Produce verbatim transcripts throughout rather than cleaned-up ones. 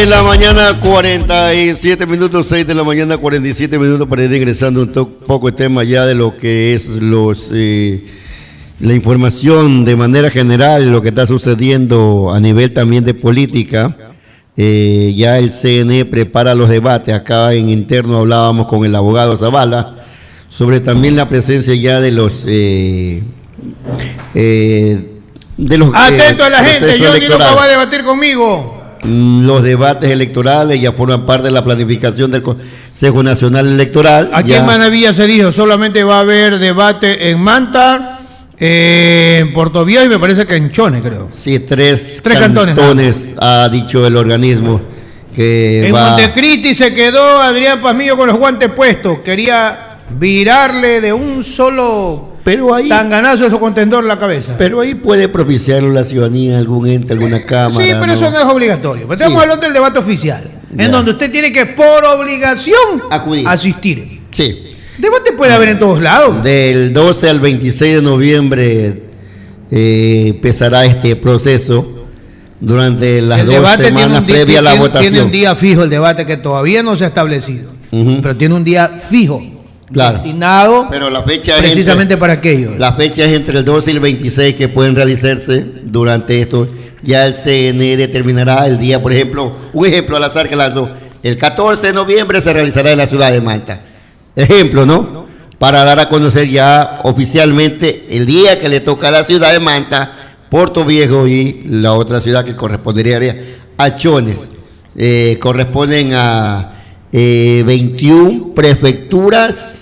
de la mañana, cuarenta y siete minutos, seis de la mañana, cuarenta y siete minutos, para ir ingresando un poco el tema ya de lo que es los eh, la información de manera general, lo que está sucediendo a nivel también de política. Eh, ya el C N E prepara los debates. Acá en interno hablábamos con el abogado Zavala sobre también la presencia ya de los eh, eh, de los atento eh, a la gente, Johnny Luca va a debatir conmigo. Los debates electorales ya forman parte de la planificación del Consejo Nacional Electoral. Aquí ya. en Manavilla se dijo, solamente va a haber debate en Manta, eh, en Portoviejo y me parece que en Chone, creo. Sí, tres, tres cantones, cantones ha dicho el organismo que en va... Montecristi se quedó Adrián Pazmiño con los guantes puestos, quería virarle de un solo... Pero ahí, tanganazo a su contendor la cabeza. Pero ahí puede propiciarlo la ciudadanía, algún ente, alguna cámara. Sí, pero ¿no? Eso no es obligatorio. Pero estamos sí. hablando del debate oficial, ya. En donde usted tiene que, por obligación, acudir, asistir. Sí. Debate puede haber en todos lados. Del doce al veintiséis de noviembre eh, empezará este proceso durante las el dos semanas previas a la tiene, votación. Tiene un día fijo el debate que todavía no se ha establecido, uh-huh. pero tiene un día fijo. Claro. Destinado pero la fecha precisamente entre, para aquello. La fecha es entre el doce y el veintiséis que pueden realizarse durante esto. Ya el C N E determinará el día, por ejemplo, un ejemplo al azar que lanzó. El catorce de noviembre se realizará en la ciudad de Manta. Ejemplo, ¿no? Para dar a conocer ya oficialmente el día que le toca a la ciudad de Manta, Portoviejo y la otra ciudad que correspondería a Chones. Eh, corresponden a eh, veintiuna prefecturas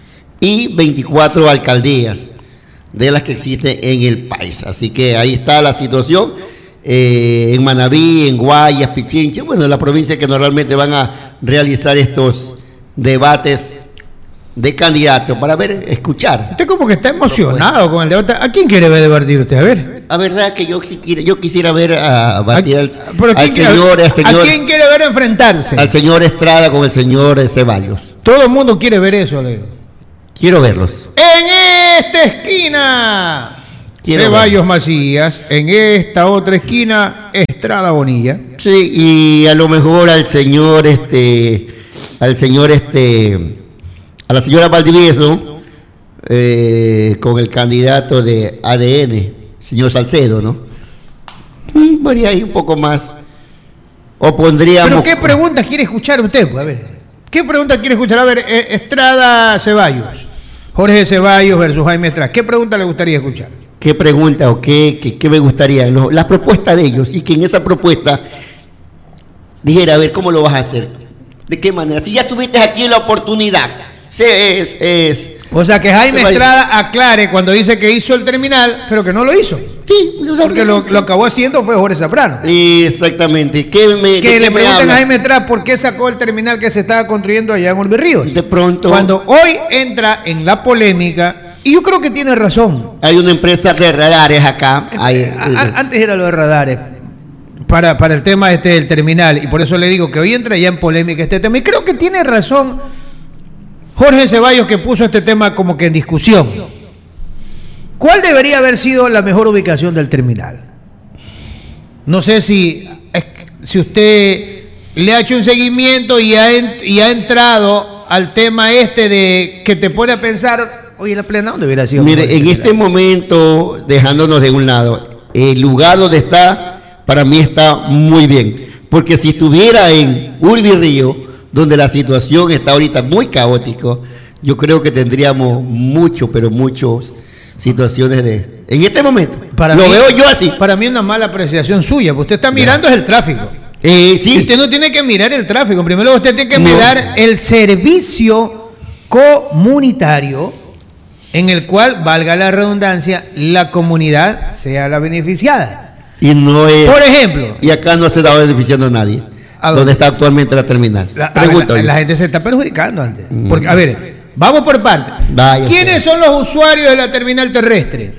y veinticuatro alcaldías de las que existen en el país. Así que ahí está la situación. Eh, en Manabí, en Guayas, Pichinche, bueno, las provincias que normalmente van a realizar estos debates de candidatos para ver, escuchar. Usted como que está emocionado con el debate. ¿A quién quiere ver debatir usted? A ver. La verdad que yo, yo quisiera ver a, a batir al, al, al señor, al señor... ¿A quién quiere ver enfrentarse? Al señor Estrada con el señor Ceballos. Todo el mundo quiere ver eso, Leo. Quiero verlos. En esta esquina, Quiero Ceballos ver. Macías. En esta otra esquina, Estrada Bonilla. Sí, y a lo mejor al señor, este, al señor, este, a la señora Valdivieso, eh, con el candidato de A D N, señor Salcedo, ¿no? Varía ahí un poco más. O pondríamos... ¿Pero qué preguntas quiere escuchar usted? Pues a ver. ¿Qué pregunta quiere escuchar? A ver, Estrada Ceballos, Jorge Ceballos versus Jaime Estrada. ¿Qué pregunta le gustaría escuchar? ¿Qué pregunta o qué, qué, qué me gustaría? No, la propuesta de ellos, y que en esa propuesta dijera, a ver, ¿cómo lo vas a hacer? ¿De qué manera? Si ya tuviste aquí la oportunidad. Sí, es, es, o sea, que Jaime Ceballos. Estrada aclare cuando dice que hizo el terminal, pero que no lo hizo. Sí, porque lo, lo acabó haciendo fue Jorge Zambrano. Exactamente. ¿Qué me, que le me pregunten habla? a Jaime Estrada por qué sacó el terminal que se estaba construyendo allá en Olverríos. De pronto. Cuando hoy entra en la polémica, y yo creo que tiene razón. Hay una empresa de radares acá. Hay, a, a, antes era lo de radares. Para, para el tema este del terminal. Y por eso le digo que hoy entra ya en polémica este tema. Y creo que tiene razón Jorge Ceballos, que puso este tema como que en discusión. ¿Cuál debería haber sido la mejor ubicación del terminal? No sé si, si usted le ha hecho un seguimiento y ha, y ha entrado al tema este de que te pone a pensar, oye, la plena, ¿dónde hubiera sido? Mire, en este momento, dejándonos de un lado, el lugar donde está, para mí está muy bien. Porque si estuviera en Urbi-Río, donde la situación está ahorita muy caótica, yo creo que tendríamos mucho, pero muchos... situaciones de... En este momento, para lo mí, veo yo así. Para mí es una mala apreciación suya, porque usted está mirando es el tráfico. Eh, sí. Y usted no tiene que mirar el tráfico, primero usted tiene que no. mirar el servicio comunitario en el cual, valga la redundancia, la comunidad sea la beneficiada. Y no es... Por ejemplo... Y acá no se está beneficiando a nadie. ¿A donde está actualmente la terminal? La, Pregunto la, la gente se está perjudicando antes. Mm. Porque, a ver... Vamos por partes. Vaya, ¿quiénes son los usuarios de la terminal terrestre?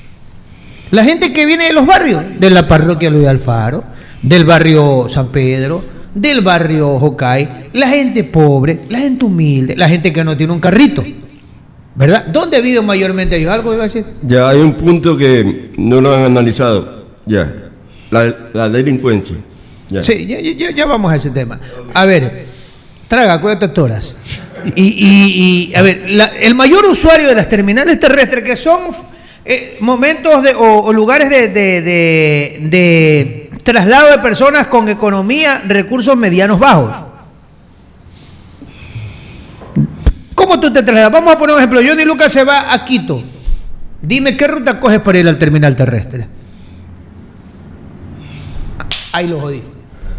La gente que viene de los barrios, de la parroquia Luis Alfaro, del barrio San Pedro, del barrio Jocay, la gente pobre, la gente humilde, la gente que no tiene un carrito, ¿verdad? ¿Dónde viven mayormente ellos? ¿Algo iba a decir? Ya hay un punto que no lo han analizado, ya, la, la delincuencia. Ya. Sí, ya, ya, ya vamos a ese tema. A ver, traga, cuídate toras. Y, y, y a ver, la, el mayor usuario de las terminales terrestres, que son eh, momentos de, o, o lugares de, de, de, de traslado de personas con economía, recursos medianos bajos. ¿Cómo tú te trasladas? Vamos a poner un ejemplo. Johnny Lucas se va a Quito. Dime, ¿qué ruta coges para ir al terminal terrestre? Ahí lo jodí.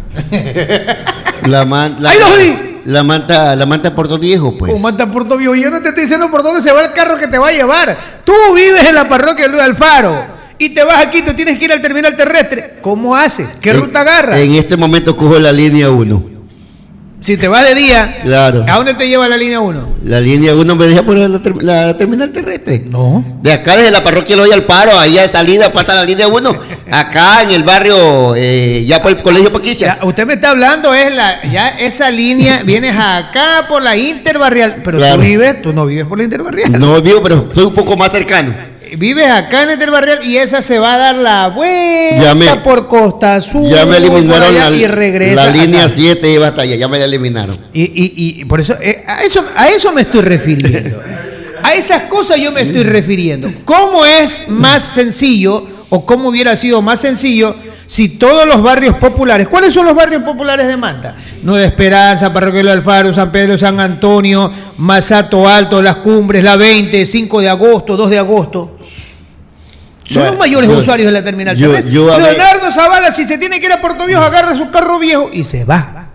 La, man, la, ¡Ahí lo jodí! La manta, la manta Puerto Viejo, pues. Oh, manta Puerto Viejo. Yo no te estoy diciendo por dónde se va el carro que te va a llevar. Tú vives en la parroquia de Luis Alfaro y te vas a Quito, tienes que ir al terminal terrestre. ¿Cómo haces? ¿Qué en, ruta agarras? En este momento cojo la línea uno. Si te vas de día, claro. ¿A dónde te lleva la línea uno? La línea uno me deja por la, la, la terminal terrestre. No. De acá, desde la parroquia Eloy Alfaro, allá de salida pasa la línea uno. Acá en el barrio, eh, ya por el colegio Paquicia. Ya, usted me está hablando, es la, ya esa línea, vienes acá por la interbarrial. Pero claro. Tú vives, tú no vives por la interbarrial. No vivo, pero estoy un poco más cercano. Vives acá en el interbarrial y esa se va a dar la vuelta me, por Costa Sur. Ya me eliminaron la, y regresa la línea siete iba hasta allá, ya me la eliminaron. Y, y, y por eso, eh, a eso, a eso me estoy refiriendo. A esas cosas yo me estoy refiriendo. ¿Cómo es más sencillo o cómo hubiera sido más sencillo si todos los barrios populares, ¿cuáles son los barrios populares de Manta? Nueva Esperanza, Parroquia del Alfaro, San Pedro, San Antonio, Masato Alto, Las Cumbres, La veinte, cinco de agosto, dos de agosto. Son ya, los mayores yo, usuarios de la terminal. Yo, yo, Leonardo ver... Zavala, si se tiene que ir a Puerto Viejo, agarra su carro viejo y se va.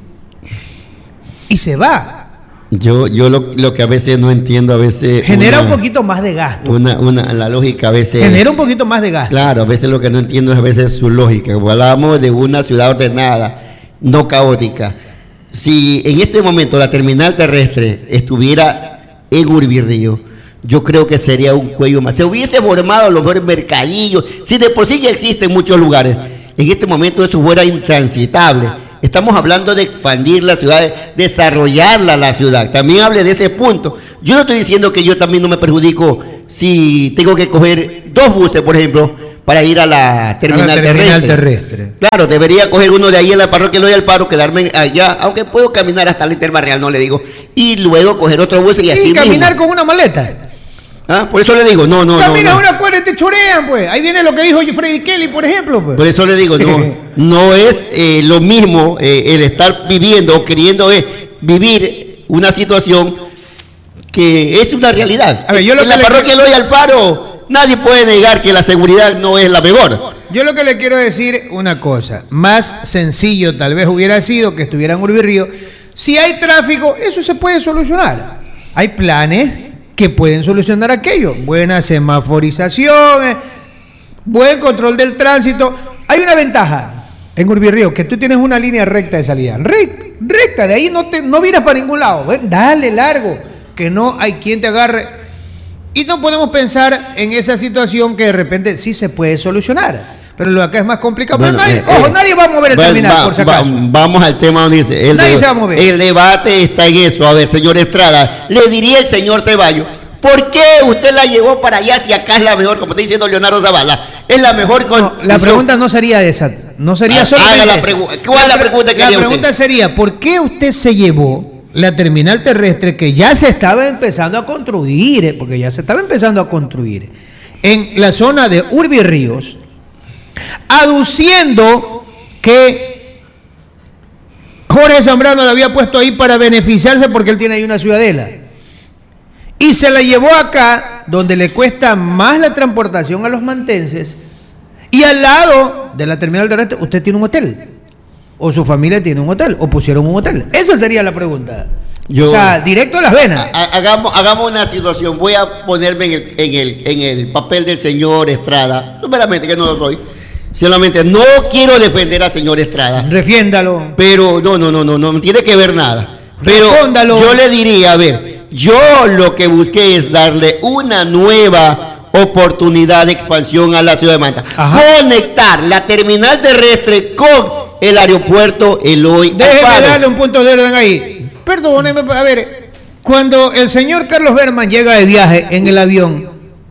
Y se va. Yo, yo lo, lo que a veces no entiendo, a veces... Genera una, un poquito más de gasto. Una, una, la lógica a veces... Genera un poquito más de gasto. Claro, a veces lo que no entiendo es a veces su lógica. Como hablábamos de una ciudad ordenada, no caótica. Si en este momento la terminal terrestre estuviera en Urbirrío, yo creo que sería un cuello más. Se hubiese formado los mejores mercadillos. Si de por sí ya existe en muchos lugares, en este momento eso fuera intransitable. Estamos hablando de expandir la ciudad, desarrollarla la ciudad. También hable de ese punto. Yo no estoy diciendo que yo también no me perjudico si tengo que coger dos buses, por ejemplo, para ir a la terminal, a la terminal terrestre. terrestre. Claro, debería coger uno de ahí en la parroquia Eloy Alfaro, quedarme allá, aunque puedo caminar hasta la interbarrial, no le digo, y luego coger otro bus y, y así caminar mismo. Con una maleta. ¿Ah? Por eso le digo, no, no, Camina no. Camina una cuadra y te chorean, pues. Ahí viene lo que dijo Freddy Kelly, por ejemplo, pues. Por eso le digo, no, no es eh, lo mismo eh, el estar viviendo o queriendo eh, vivir una situación que es una realidad. A ver, yo lo en que la parroquia Eloy Alfaro, nadie puede negar que la seguridad no es la mejor. Yo lo que le quiero decir una cosa, más sencillo tal vez hubiera sido que estuviera en Urbirrío. Si hay tráfico, eso se puede solucionar. Hay planes que pueden solucionar aquello. Buena semaforización, buen control del tránsito. Hay una ventaja en Urbirrío, que tú tienes una línea recta de salida. Recta, recta, de ahí no, te, no miras para ningún lado. ¿Ven? Dale largo, que no hay quien te agarre. Y no podemos pensar en esa situación que de repente sí se puede solucionar. Pero lo de acá es más complicado. Bueno, pero nadie, eh, ojo, eh, nadie va a mover el bueno, terminal, va, por si acaso. Va, vamos al tema donde dice, el, nadie de, se va a mover. El debate está en eso. A ver, señor Estrada, le diría el señor Ceballos, ¿por qué usted la llevó para allá si acá es la mejor, como está diciendo Leonardo Zavala? Es la mejor con... No, la pregunta no sería esa. No sería ah, solamente la pregu ¿Cuál es la pregunta que La haría pregunta usted? sería, ¿por qué usted se llevó la terminal terrestre que ya se estaba empezando a construir, eh, porque ya se estaba empezando a construir, en la zona de Urbirríos, aduciendo que Jorge Zambrano la había puesto ahí para beneficiarse porque él tiene ahí una ciudadela? Y se la llevó acá, donde le cuesta más la transportación a los mantenses, y al lado de la terminal terrestre usted tiene un hotel, o su familia tiene un hotel, o pusieron un hotel. Esa sería la pregunta. Yo, o sea, directo a las venas. Hagamos, hagamos una situación. Voy a ponerme en el, en, el, en el papel del señor Estrada. Superamente que no lo soy. Solamente no quiero defender al señor Estrada. Refiéndalo. Pero no, no, no, no, no tiene que ver nada. Pero Respóndalo. Yo le diría, a ver, yo lo que busqué es darle una nueva oportunidad de expansión a la ciudad de Manta. Ajá. Conectar la terminal terrestre con el aeropuerto Eloy Alfaro. Déjeme darle un punto de orden ahí. Perdóneme, a ver, cuando el señor Carlos Berman llega de viaje en el avión,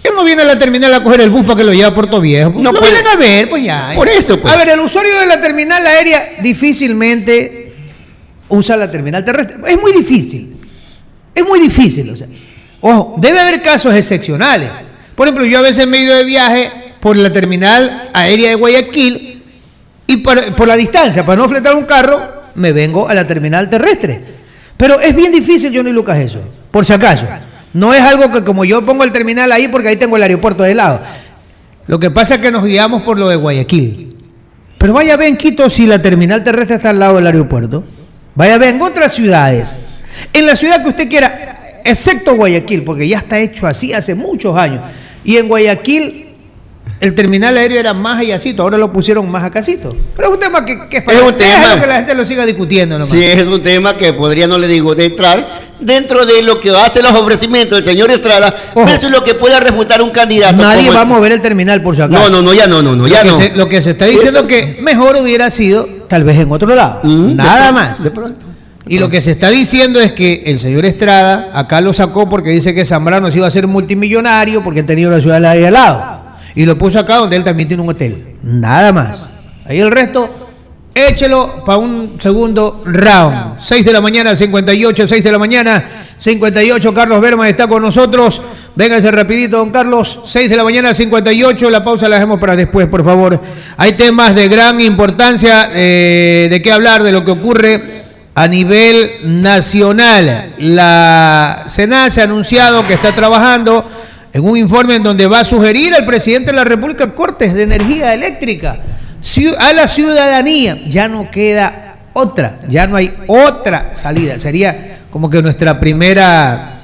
Él no viene a la terminal a coger el bus para que lo lleve a Puerto Viejo. No lo puede. vienen a ver, pues ya. Por eso, pues. A ver, el usuario de la terminal aérea difícilmente usa la terminal terrestre. Es muy difícil. Es muy difícil. O sea, ojo, debe haber casos excepcionales. Por ejemplo, yo a veces me he ido de viaje por la terminal aérea de Guayaquil y por, por la distancia, para no fletar un carro, me vengo a la terminal terrestre. Pero es bien difícil, Johnny Lucas, eso. Por si acaso. No es algo que como yo pongo el terminal ahí porque ahí tengo el aeropuerto de lado. Lo que pasa es que nos guiamos por lo de Guayaquil. Pero vaya a ver en Quito si la terminal terrestre está al lado del aeropuerto. Vaya a ver en otras ciudades. En la ciudad que usted quiera, excepto Guayaquil, porque ya está hecho así hace muchos años. Y en Guayaquil el terminal aéreo era más allácito, ahora lo pusieron más acasito. Pero es un tema que, que es para es un tema, que la gente lo siga discutiendo nomás. Sí, es un tema que podría, no le digo, de entrar dentro de lo que hace los ofrecimientos del señor Estrada, Ojo, versus lo que pueda refutar un candidato. Nadie va a ese. mover el terminal por si acaso. No, no, no, ya no, no, no, ya lo no. Que se, lo que se está diciendo es que mejor hubiera sido tal vez en otro lado. Mm, Nada de más. De pronto. Y lo que se está diciendo es que el señor Estrada acá lo sacó porque dice que Zambrano se iba a ser multimillonario porque él tenía la ciudad de al lado. Y lo puso acá donde él también tiene un hotel. Nada más. Ahí el resto, échelo para un segundo round. seis de la mañana, cincuenta y ocho, seis de la mañana, cincuenta y ocho. Carlos Berman está con nosotros. Véngase rapidito, don Carlos. seis de la mañana, cincuenta y ocho. La pausa la dejemos para después, por favor. Hay temas de gran importancia eh, de qué hablar, de lo que ocurre a nivel nacional. La SENACE ha anunciado que está trabajando en un informe en donde va a sugerir al presidente de la República cortes de energía eléctrica a la ciudadanía. Ya no queda otra, ya no hay otra salida. Sería como que nuestra primera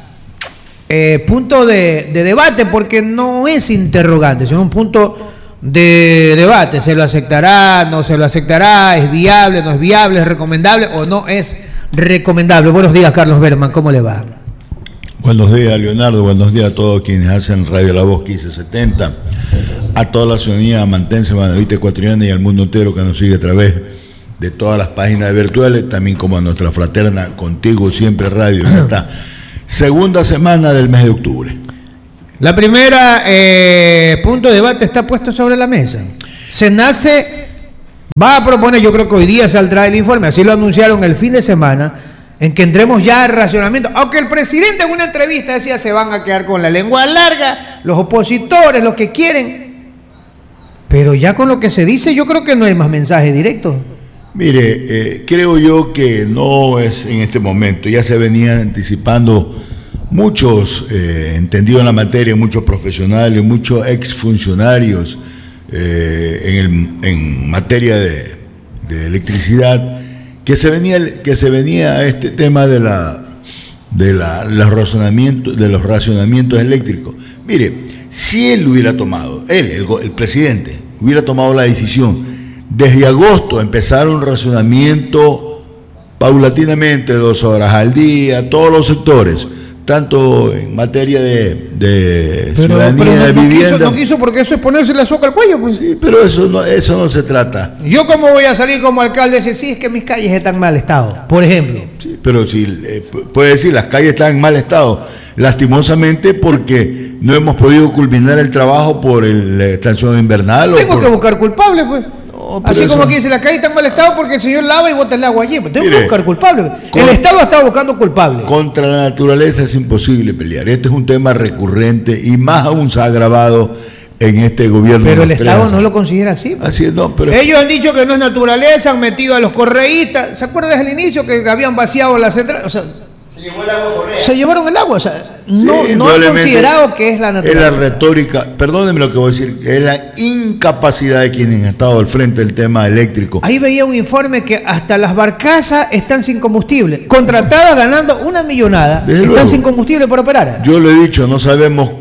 eh, punto de, de debate, porque no es interrogante, sino un punto de debate. ¿Se lo aceptará? ¿No se lo aceptará? ¿Es viable? ¿No es viable? ¿Es recomendable o no es recomendable? Buenos días, Carlos Berman, ¿cómo le va? Buenos días, Leonardo. Buenos días a todos quienes hacen Radio La Voz quince setenta, a toda la ciudadanía mantense, manavita ecuatoriana y al mundo entero que nos sigue a través de todas las páginas virtuales, también como a nuestra fraterna Contigo Siempre Radio, en esta segunda semana del mes de octubre. La primera eh, punto de debate está puesto sobre la mesa. SENACE va a proponer, yo creo que hoy día saldrá el informe, así lo anunciaron el fin de semana, en que entremos ya al racionamiento. Aunque el presidente en una entrevista decía se van a quedar con la lengua larga, los opositores, los que quieren. Pero ya con lo que se dice, yo creo que no hay más mensaje directo. Mire, eh, creo yo que no es en este momento. Ya se venían anticipando muchos eh, entendidos en la materia, muchos profesionales, muchos exfuncionarios eh, en, el, en materia de, de electricidad, que se venía que se venía este tema de la de la los razonamientos de los racionamientos eléctricos. Mire, si él hubiera tomado, él, el, el presidente, hubiera tomado la decisión desde agosto empezar un racionamiento paulatinamente, dos horas al día, todos los sectores, tanto en materia de, de pero, ciudadanía, pero no, de no vivienda. Quiso, no quiso porque eso es ponerse la soga al cuello, pues. Sí, pero eso no, eso no se trata. Yo cómo voy a salir como alcalde y decir, sí, es que mis calles están en mal estado, por ejemplo. Sí, pero si eh, puede decir, las calles están en mal estado, lastimosamente porque no hemos podido culminar el trabajo por el, la estación invernal. Tengo o por... que buscar culpables, pues. No, Así eso... como que dice, las calles están en mal estado porque el señor lava y bota el agua allí. Pues tengo Mire, que buscar culpables. con... El Estado está buscando culpables. Contra la naturaleza es imposible pelear. Este es un tema recurrente y más aún se ha agravado en este gobierno. Pero el Estado no lo considera así. Pues. Así es, no, pero... Ellos han dicho que no es naturaleza, han metido a los correístas. ¿Se acuerdan desde el inicio que habían vaciado la central? O sea, Se llevó el agua correa. Se llevaron el agua. O sea, no, Sí, no han considerado que es la naturaleza. Es la retórica, perdónenme lo que voy a decir, es la incapacidad de quienes han estado al frente del tema eléctrico. Ahí veía un informe que hasta las barcazas están sin combustible. Contratadas ganando una millonada. Desde están luego. sin combustible para operar. Yo lo he dicho, no sabemos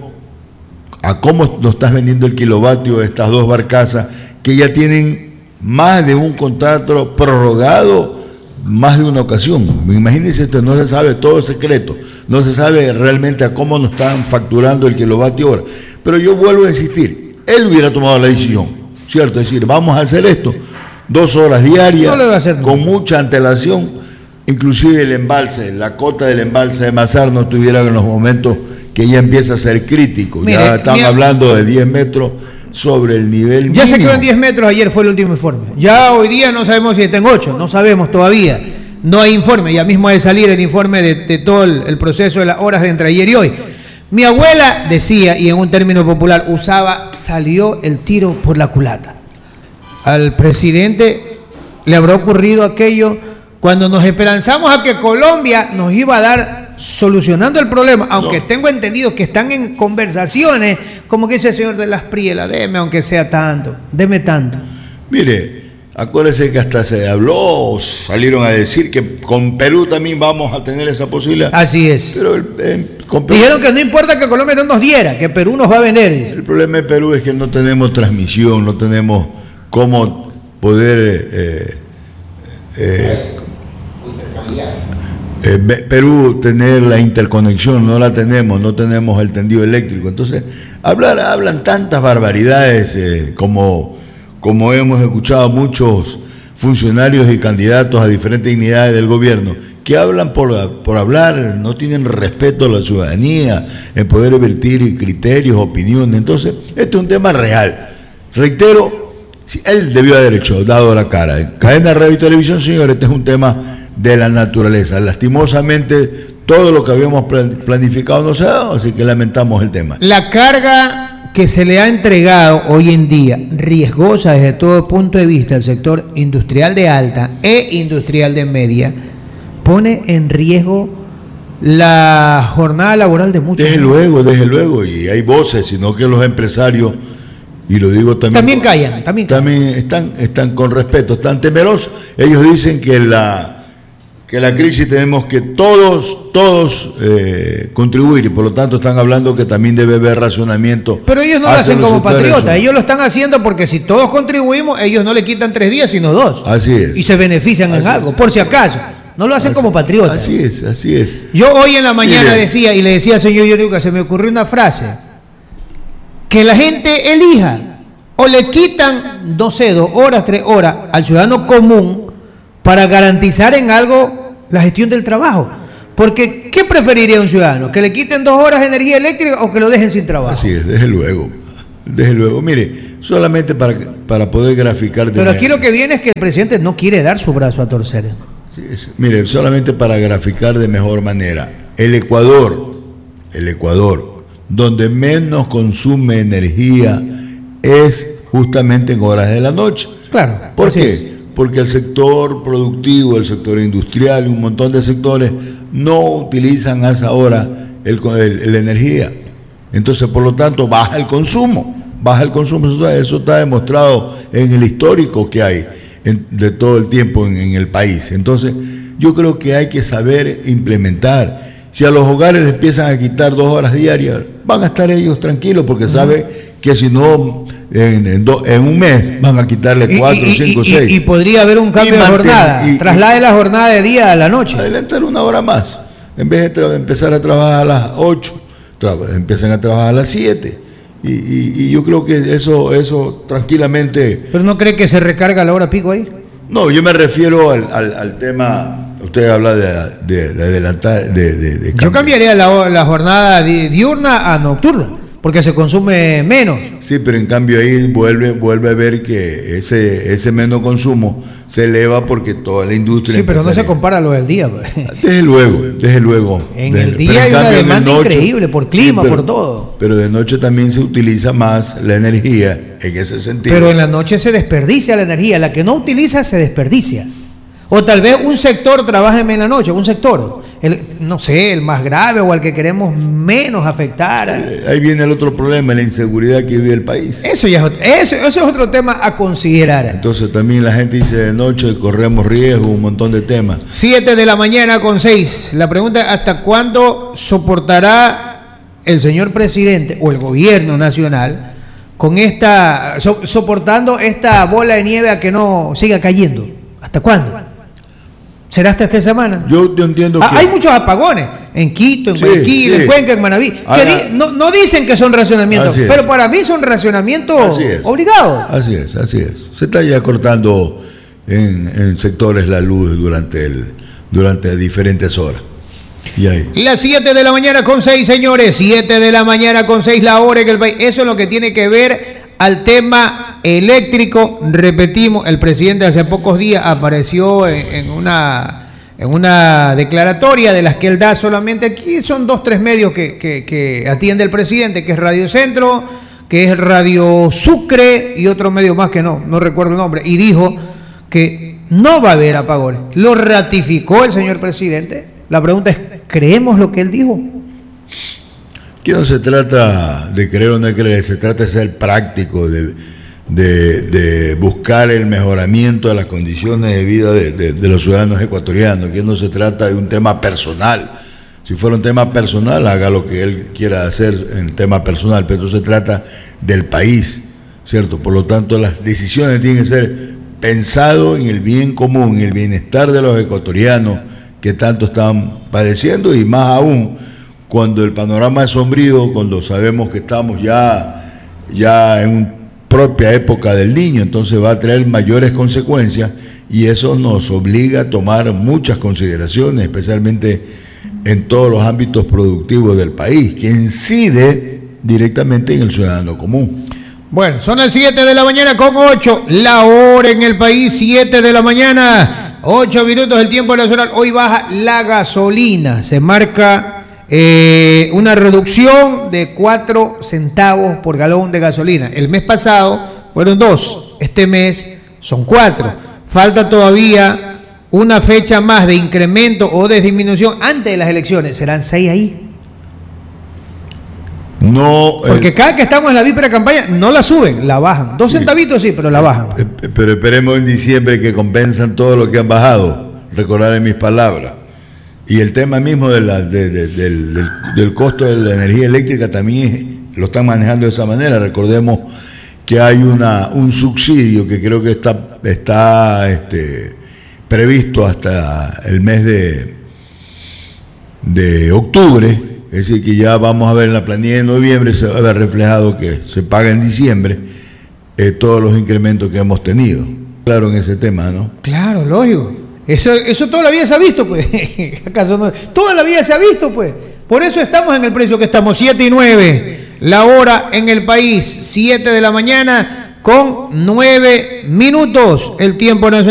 a cómo nos estás vendiendo el kilovatio de estas dos barcazas que ya tienen más de un contrato prorrogado más de una ocasión. Imagínense esto, no se sabe, todo es secreto, no se sabe realmente a cómo nos están facturando el kilovatio hora. Pero yo vuelvo a insistir, él hubiera tomado la decisión, ¿cierto? Es decir, vamos a hacer esto, dos horas diarias, no lo va a hacer con nunca. mucha antelación, inclusive el embalse, la cota del embalse de Mazar no estuviera en los momentos que ya empieza a ser crítico. Mire, ya están mi- hablando de diez metros sobre el nivel Ya mínimo. se quedó en diez metros, ayer fue el último informe. Ya hoy día no sabemos si está en ocho, no sabemos todavía. No hay informe, ya mismo ha de salir el informe de, de todo el, el proceso de las horas de entre ayer y hoy. Mi abuela decía, y en un término popular usaba, salió el tiro por la culata. Al presidente le habrá ocurrido aquello cuando nos esperanzamos a que Colombia nos iba a dar solucionando el problema, aunque No. tengo entendido que están en conversaciones, como que dice el señor de las Prielas, deme aunque sea tanto, deme tanto. Mire, acuérdese que hasta se habló, salieron a decir que con Perú también vamos a tener esa posibilidad. Así es. Pero el, eh, con Perú- Dijeron que no importa que Colombia no nos diera, que Perú nos va a vender. dice. el problema de Perú es que no tenemos transmisión, no tenemos cómo poder... eh, eh, Eh, Be- Perú tener la interconexión, no la tenemos, no tenemos el tendido eléctrico. Entonces, hablar, hablan tantas barbaridades eh, como, como hemos escuchado muchos funcionarios y candidatos a diferentes dignidades del gobierno, que hablan por, por hablar, no tienen respeto a la ciudadanía, en poder vertir criterios, opiniones. Entonces, este es un tema real. Reitero, si él debió haber hecho, dado la cara. En cadena radio y televisión, señores, este es un tema de la naturaleza. Lastimosamente, todo lo que habíamos plan- planificado no se ha dado, así que lamentamos el tema. La carga que se le ha entregado hoy en día, riesgosa desde todo punto de vista al sector industrial de alta e industrial de media, pone en riesgo la jornada laboral de muchos. Desde luego, desde luego, y hay voces, sino que los empresarios, y lo digo también... También callan, también callan. También están, están con respeto, están temerosos. Ellos dicen que la... que la crisis tenemos que todos, todos eh, contribuir, y por lo tanto están hablando que también debe haber racionamiento. Pero ellos no lo hacia hacen los como sectores. patriotas, ellos lo están haciendo porque si todos contribuimos, ellos no le quitan tres días, sino dos. Así es. Y se benefician en Así algo, es. por si acaso. No lo hacen Así- como patriotas. Así es, así es. Yo hoy en la mañana Mire. decía, y le decía al señor Yoriuca, se me ocurrió una frase, que la gente elija, o le quitan, no sé, dos horas, tres horas al ciudadano común para garantizar en algo la gestión del trabajo. Porque, ¿qué preferiría un ciudadano? ¿Que le quiten dos horas de energía eléctrica o que lo dejen sin trabajo? Así es, desde luego. Desde luego. Mire, solamente para, para poder graficar... de Pero aquí manera- lo que viene es que el presidente no quiere dar su brazo a torcer. Sí, es- Mire, solamente para graficar de mejor manera. El Ecuador, el Ecuador, donde menos consume energía es justamente en horas de la noche. Claro. ¿Por así qué? es. Porque el sector productivo, el sector industrial y un montón de sectores no utilizan a esa hora el, el- la energía. Entonces, por lo tanto, baja el consumo. Baja el consumo. Eso, eso está demostrado en el histórico que hay en- de todo el tiempo en, en el país. Entonces, yo creo que hay que saber implementar. Si a los hogares les empiezan a quitar dos horas diarias, van a estar ellos tranquilos porque saben que si no, en, en do- en un mes van a quitarle Y- cuatro, y, cinco, y- y- seis. y podría haber un cambio Y de manten- jornada. y- y- Traslade la jornada de día a la noche. Adelantar una hora más. En vez de tra- empezar a trabajar a las ocho, tra- empiezan a trabajar a las siete. Y, y- y yo creo que eso, eso tranquilamente... ¿Pero no cree que se recarga la hora pico ahí? No, yo me refiero al, al- al tema, usted habla de, de- de adelantar, de, de- de Yo cambiar. cambiaría la, la jornada di- diurna a nocturna, porque se consume menos. Sí, pero en cambio ahí vuelve, vuelve a ver que ese, ese menos consumo se eleva porque toda la industria... Sí, pero no se empezaría- compara lo del día. pues. Desde luego, desde luego. En Desde- el pero día hay una cambio, en demanda noche- increíble por clima, pero- por todo. Pero de noche también se utiliza más la energía en ese sentido. Pero en la noche se desperdicia la energía. La que no utiliza se desperdicia. O tal vez un sector trabaje en la noche, un sector, el, no sé, el más grave o al que queremos menos afectar. Eh, Ahí viene el otro problema, la inseguridad que vive el país. Eso ya es otro, eso, eso es otro tema a considerar. Entonces también la gente dice de noche corremos riesgo, un montón de temas. siete de la mañana con seis. La pregunta es, ¿hasta cuándo soportará el señor presidente o el gobierno nacional con esta, so- soportando esta bola de nieve a que no siga cayendo? ¿Hasta cuándo? ¿Será hasta esta semana? Yo, yo entiendo Ah, que... hay muchos apagones en Quito, en Sí, Guayaquil, sí. en Cuenca, en Manabí, que Ahora- di- no, no dicen que son racionamientos, Así es. pero para mí son racionamientos Así es. obligados. Así es, así es. Se está ya cortando en, en sectores la luz durante, el, durante diferentes horas. Y ahí. Las siete de la mañana con seis, señores. siete de la mañana con seis, la hora en el país. Eso es lo que tiene que ver al tema eléctrico. Repetimos, el presidente hace pocos días apareció en, en una en una declaratoria de las que él da solamente aquí. Son dos, tres medios que, que, que atiende el presidente, que es Radio Centro, que es Radio Sucre y otro medio más que no, no recuerdo el nombre. Y dijo que no va a haber apagones. Lo ratificó el señor presidente. La pregunta es, ¿creemos lo que él dijo? Aquí no se trata de creer o no creer, se trata de ser práctico, de, de, de buscar el mejoramiento de las condiciones de vida de, de, de los ciudadanos ecuatorianos. Aquí no se trata de un tema personal. Si fuera un tema personal, haga lo que él quiera hacer en tema personal, pero esto se trata del país, ¿cierto? Por lo tanto, las decisiones tienen que ser pensadas en el bien común, en el bienestar de los ecuatorianos que tanto están padeciendo, y más aún cuando el panorama es sombrío, cuando sabemos que estamos ya, ya en una propia época del Niño, entonces va a traer mayores consecuencias, y eso nos obliga a tomar muchas consideraciones, especialmente en todos los ámbitos productivos del país, que incide directamente en el ciudadano común. Bueno, son las siete de la mañana con ocho, la hora en el país, siete de la mañana. ocho minutos el tiempo nacional. Hoy baja la gasolina. Se marca eh, una reducción de cuatro centavos por galón de gasolina. El mes pasado fueron dos. Este mes son cuatro. Falta todavía una fecha más de incremento o de disminución antes de las elecciones. ¿Serán seis ahí? No, Porque eh, cada que estamos en la víspera de campaña no la suben, la bajan. Dos centavitos sí, pero la bajan. eh, pero esperemos en diciembre que compensan todo lo que han bajado. Recordaré mis palabras. Y el tema mismo de la, de, de, del, del, del costo de la energía eléctrica también lo están manejando de esa manera. Recordemos que hay una un subsidio que creo que está, está este, previsto hasta el mes de, de octubre. Es decir, que ya vamos a ver en la planilla de noviembre, se va a ver reflejado que se paga en diciembre eh, todos los incrementos que hemos tenido. Claro, en ese tema, ¿no? Claro, lógico. Eso, eso toda la vida se ha visto, pues. ¿Acaso no? Toda la vida se ha visto, pues. Por eso estamos en el precio que estamos, siete y nueve. La hora en el país, siete de la mañana con nueve minutos. El tiempo nacional.